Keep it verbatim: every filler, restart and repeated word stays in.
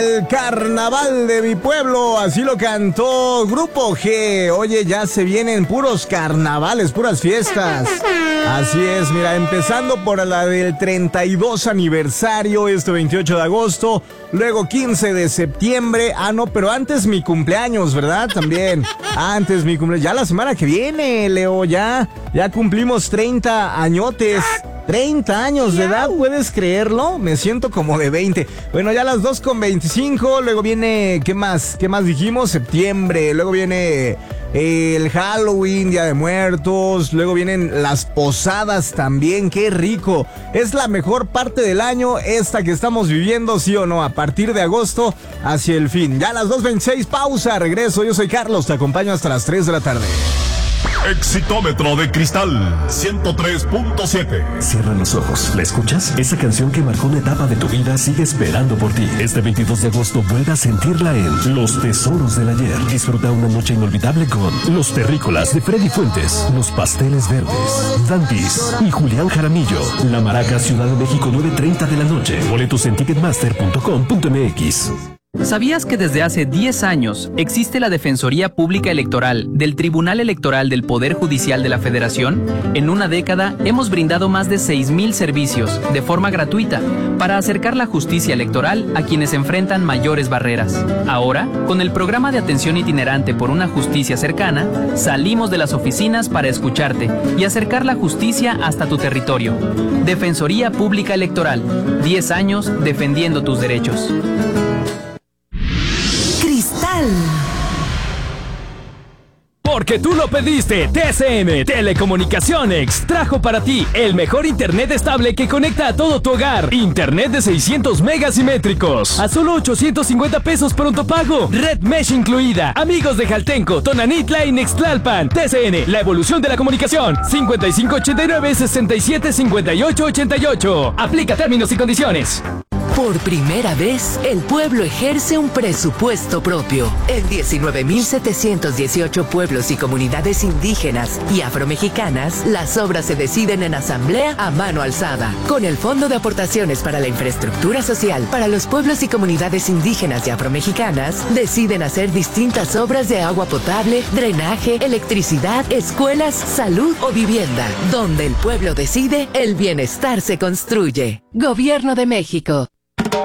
El carnaval de mi pueblo, así lo cantó Grupo G. Oye, ya se vienen puros carnavales, puras fiestas. Así es, mira, empezando por la del treinta y dos aniversario, este veintiocho de agosto, luego quince de septiembre. Ah, no, pero antes mi cumpleaños, ¿verdad? También, antes mi cumpleaños, ya la semana que viene, Leo, ya, ya cumplimos treinta añotes. treinta años de edad, ¿puedes creerlo? Me siento como de veinte. Bueno, ya las dos con veinticinco, luego viene, ¿qué más? ¿Qué más dijimos? Septiembre, luego viene el Halloween, Día de Muertos, luego vienen las posadas también, qué rico. Es la mejor parte del año esta que estamos viviendo, ¿sí o no? A partir de agosto hacia el fin. Ya las dos veintiséis, pausa, regreso. Yo soy Carlos, te acompaño hasta las tres de la tarde. Exitómetro de Cristal ciento tres punto siete. Cierra los ojos. ¿La escuchas? Esa canción que marcó una etapa de tu vida sigue esperando por ti. Este veintidós de agosto vuelve a sentirla en Los Tesoros del Ayer. Disfruta una noche inolvidable con Los Terrícolas de Freddy Fuentes, Los Pasteles Verdes, Dantis y Julián Jaramillo. La Maraca, Ciudad de México, nueve treinta de la noche. Boletos en ticketmaster punto com punto m x. ¿Sabías que desde hace diez años existe la Defensoría Pública Electoral del Tribunal Electoral del Poder Judicial de la Federación? En una década hemos brindado más de seis mil servicios de forma gratuita para acercar la justicia electoral a quienes enfrentan mayores barreras. Ahora, con el programa de atención itinerante por una justicia cercana, salimos de las oficinas para escucharte y acercar la justicia hasta tu territorio. Defensoría Pública Electoral, diez años defendiendo tus derechos. Porque tú lo pediste, T C M Telecomunicaciones trajo para ti el mejor internet estable que conecta a todo tu hogar. Internet de seiscientos megas simétricos a solo ochocientos cincuenta pesos pronto pago. Red Mesh incluida. Amigos de Jaltenco, Tonanitla y Nextlalpan. T C N, la evolución de la comunicación. cincuenta y cinco ochenta y nueve, sesenta y siete, cincuenta y ocho ochenta y ocho. Aplica términos y condiciones. Por primera vez, el pueblo ejerce un presupuesto propio. En diecinueve mil setecientos dieciocho pueblos y comunidades indígenas y afromexicanas, las obras se deciden en asamblea a mano alzada. Con el Fondo de Aportaciones para la Infraestructura Social para los pueblos y comunidades indígenas y afromexicanas, deciden hacer distintas obras de agua potable, drenaje, electricidad, escuelas, salud o vivienda. Donde el pueblo decide, el bienestar se construye. Gobierno de México.